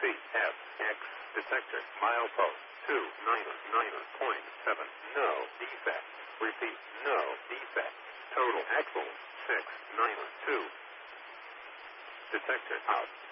CFX detector. Milepost 299.7. No defect. Repeat, no defect. Total axle 692. Detector out.